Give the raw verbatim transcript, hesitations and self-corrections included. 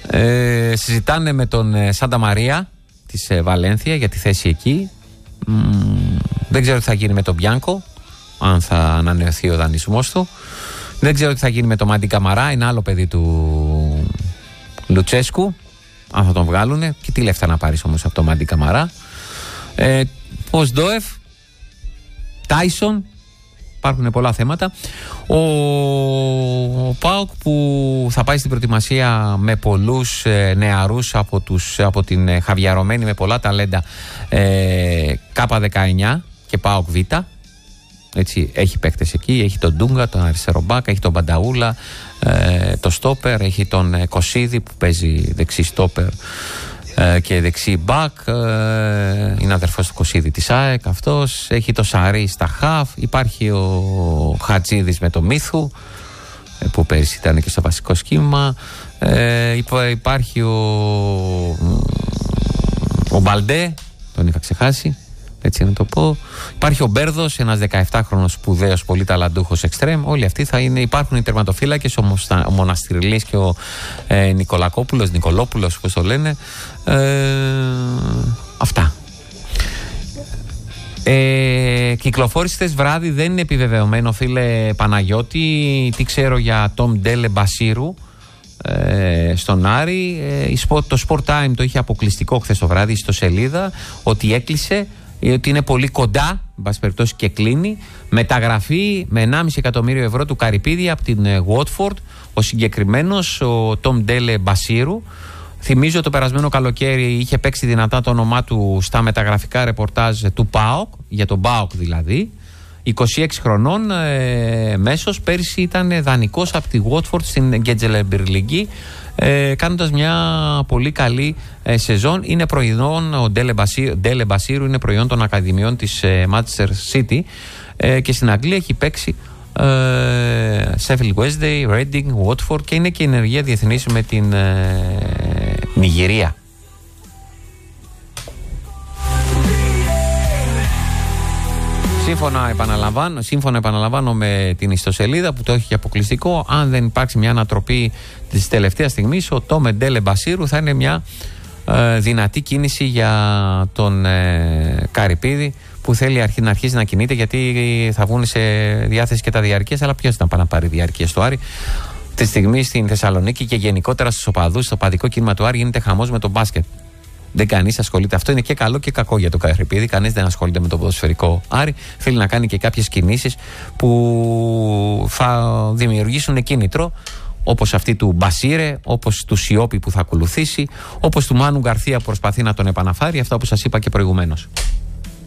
Ε, συζητάνε με τον Σάντα Μαρία της ε, Βαλένθια για τη θέση εκεί. Μ, δεν ξέρω τι θα γίνει με τον Μπιάνκο, αν θα ανανεωθεί ο δανεισμός του. Δεν ξέρω τι θα γίνει με τον Μάντι Καμαρά, είναι άλλο παιδί του Λουτσέσκου, αν θα τον βγάλουνε. Και τι λεφτά να πάρεις όμως από τον Μάντι Καμαρά. ε, Ο Σντόεφ, Τάισον, υπάρχουν πολλά θέματα. Ο, ο ΠΑΟΚ που θα πάει στην προετοιμασία με πολλούς ε, νεαρούς από, τους, από την ε, χαβιαρωμένη με πολλά ταλέντα ε, Κάπα δεκαεννιά και ΠΑΟΚ Β. Έτσι, έχει παίκτες εκεί, έχει τον Ντούγκα, τον αριστερό μπακ, έχει τον Μπανταούλα, ε, το στόπερ, έχει τον ε, Κωσίδη που παίζει δεξί στόπερ ε, και δεξί μπακ, ε, είναι αδερφός του Κωσίδη της ΑΕΚ αυτός, έχει το Σαρί στα χαφ, υπάρχει ο Χατζίδης με το Μίθου ε, που πέρυσι ήταν και στο βασικό σχήμα, ε, υπάρχει ο, ο Μπαλντέ, τον είχα ξεχάσει, έτσι να το πω. Υπάρχει ο Μπέρδος, ένας δεκαεπτάχρονος σπουδαίος, πολύ ταλαντούχος εξτρέμ. Όλοι αυτοί θα είναι. Υπάρχουν οι τερματοφύλακες, ο, ο Μοναστηριλής και ο ε, Νικολακόπουλος, Νικολόπουλος, όπως το λένε. Ε, αυτά. Ε, κυκλοφόρησε χθες βράδυ, δεν είναι επιβεβαιωμένο, φίλε Παναγιώτη. Τι ξέρω για τον Ντέλε Μπασίρου ε, στον Άρη. Ε, το Sport Time το είχε αποκλειστικό χθες το βράδυ στο σελίδα ότι έκλεισε, ότι είναι πολύ κοντά, εν πάση περιπτώσει, και κλείνει. Μεταγραφή με ενάμιση εκατομμύριο ευρώ του Καρυπίδη από την Watford. Ο συγκεκριμένος, ο Τόμ Ντέλε Μπασίρου. Θυμίζω το περασμένο καλοκαίρι είχε παίξει δυνατά το όνομά του στα μεταγραφικά ρεπορτάζ του ΠΑΟΚ, για τον ΠΑΟΚ δηλαδή. είκοσι έξι χρονών ε, μέσος, πέρυσι ήταν δανεικός από τη Watford στην Γκέτζελεμπιρλιγκή, ε, κάνοντας μια πολύ καλή ε, σεζόν. Είναι προϊόν, ο Ντέλε Μπασίρου, Ντέλε Μπασίρου είναι προϊόν των ακαδημιών της ε, Manchester City ε, και στην Αγγλία έχει παίξει ε, Sheffield Wednesday, Reading, Watford και είναι και ενεργεία διεθνής με την ε, Νιγηρία. Σύμφωνα επαναλαμβάνω, σύμφωνα επαναλαμβάνω με την ιστοσελίδα που το έχει και αποκλειστικό, αν δεν υπάρξει μια ανατροπή της τελευταίας στιγμής, ο Τόμε Ντέλε Μπασίρου θα είναι μια ε, δυνατή κίνηση για τον ε, Καρυπίδη, που θέλει αρχί, να αρχίσει να κινείται, γιατί θα βγουν σε διάθεση και τα διαρκείας. Αλλά ποιος να πάει να πάρει διαρκείας στο Άρη τη στιγμή στην Θεσσαλονίκη και γενικότερα στους οπαδούς, στο οπαδικό κίνημα του Άρη γίνεται χαμός με τον μπάσκετ. Δεν κανείς ασχολείται. Αυτό είναι και καλό και κακό για το Καρυπίδη. Κανείς δεν ασχολείται με το ποδοσφαιρικό Άρη. Θέλει να κάνει και κάποιες κινήσεις που θα δημιουργήσουν κίνητρο, όπως αυτή του Μπασίρε, όπως του Σιόπη που θα ακολουθήσει, όπως του Μάνου Γκαρθία που προσπαθεί να τον επαναφέρει. Αυτά που σας είπα και προηγουμένως.